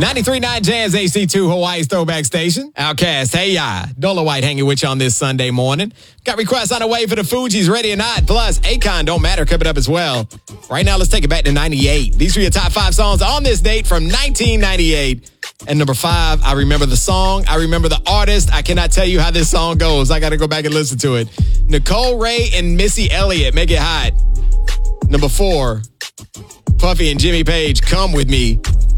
93.9 Jams HD2, Hawaii's throwback station. Outcast, hey ya. Dola White hanging with you on this Sunday morning. Got requests on the way for the Fugees, Ready or Not. Plus, Akon, Don't Matter, coming up as well. Right now, let's take it back to 98. These are your top 5 songs on this date from 1998. And number 5, I remember the song. I remember the artist. I cannot tell you how this song goes. I got to go back and listen to it. Nicole Ray and Missy Elliott, Make It Hot. Number 4, Puffy and Jimmy Page, Come With Me.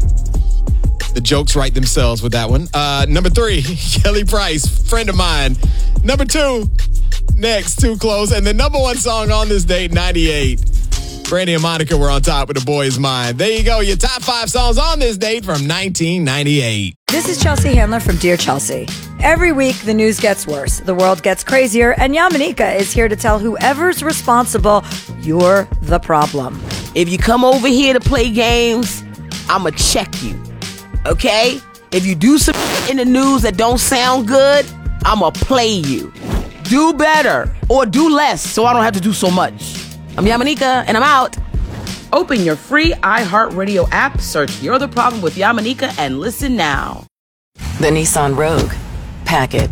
The jokes write themselves with that one. Number 3, Kelly Price, Friend of Mine. Number 2, next, Too Close. And the number 1 song on this date, 98. Brandy and Monica were on top with The Boy Is Mine. There you go, your top 5 songs on this date from 1998. This is Chelsea Handler from Dear Chelsea. Every week, the news gets worse, the world gets crazier, and Yamanika is here to tell whoever's responsible, you're the problem. If you come over here to play games, I'ma check you. Okay? If you do some in the news that don't sound good, I'ma play you. Do better or do less so I don't have to do so much. I'm Yamanika and I'm out. Open your free iHeartRadio app, search You're the Problem with Yamanika and listen now. The Nissan Rogue. Pack it.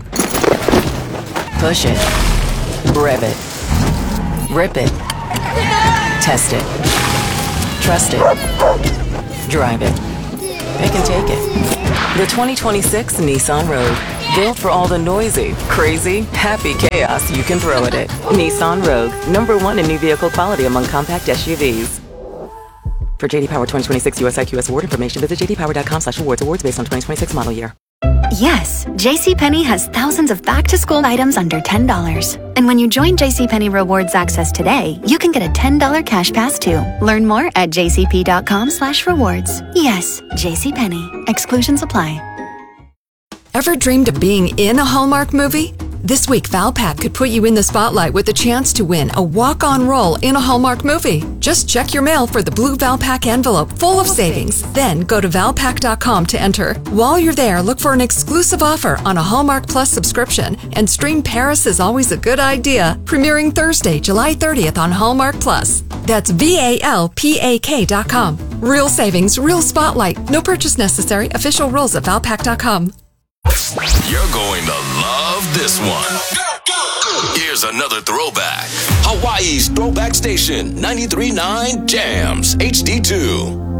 Push it. Rev it. Rip it. Test it. Trust it. Drive it. They can take it. The 2026 Nissan Rogue. Built for all the noisy, crazy, happy chaos you can throw at it. Nissan Rogue. #1 in new vehicle quality among compact SUVs. For JD Power 2026 US IQS award information, visit jdpower.com/awards. Awards based on 2026 model year. Yes, JCPenney has thousands of back-to-school items under $10. And when you join JCPenney Rewards Access today, you can get a $10 cash pass too. Learn more at jcp.com/rewards. Yes, JCPenney. Exclusions apply. Ever dreamed of being in a Hallmark movie? This week, Valpak could put you in the spotlight with the chance to win a walk-on role in a Hallmark movie. Just check your mail for the blue Valpak envelope full of savings. Then go to valpak.com to enter. While you're there, look for an exclusive offer on a Hallmark Plus subscription and stream Paris is Always a Good Idea, premiering Thursday, July 30th on Hallmark Plus. That's VALPAK.com. Real savings, real spotlight. No purchase necessary. Official rules at valpak.com. You're going to love this one. Here's another throwback. Hawaii's throwback station, 93.9 Jams HD2.